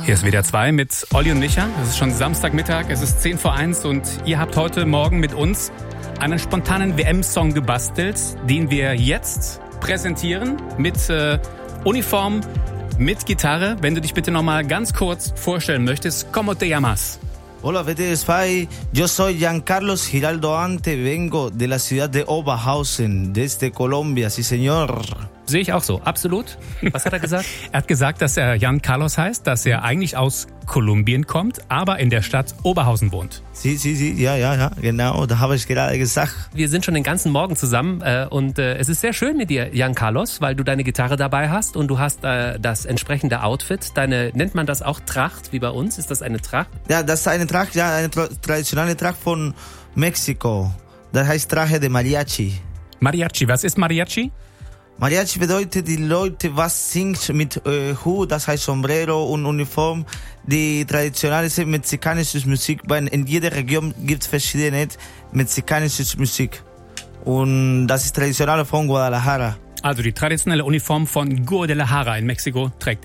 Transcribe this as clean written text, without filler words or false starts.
Hier ist WDR 2 mit Olli und Micha. Es ist schon Samstagmittag, es ist 10:10 und ihr habt heute Morgen mit uns einen spontanen WM-Song gebastelt, den wir jetzt präsentieren mit Uniform, mit Gitarre. Wenn du dich bitte nochmal ganz kurz vorstellen möchtest. ¿Cómo te llamas? Hola WDR2, yo soy Giancarlos Giraldo Ante, vengo de la ciudad de Oberhausen, desde Colombia, sí señor. Sehe ich auch so, absolut. Was hat er gesagt? Er hat gesagt, dass er Jan Carlos heißt, dass er eigentlich aus Kolumbien kommt, aber in der Stadt Oberhausen wohnt. Sí, ja, genau, da habe ich gerade gesagt. Wir sind schon den ganzen Morgen zusammen und es ist sehr schön mit dir, Jan Carlos, weil du deine Gitarre dabei hast und du hast das entsprechende Outfit. Nennt man das auch Tracht, wie bei uns? Ist das eine Tracht? Ja, das ist eine Tracht, ja, eine traditionelle Tracht von Mexiko. Das heißt Traje de Mariachi. Mariachi, was ist Mariachi? Mariachi bedeutet, die Leute, was singt mit Hut, das heißt Sombrero und Uniform. Die traditionelle mexikanische Musik, weil in jeder Region gibt es verschiedene mexikanische Musik. Und das ist traditionell von Guadalajara. Also die traditionelle Uniform von Guadalajara in Mexiko trägt er.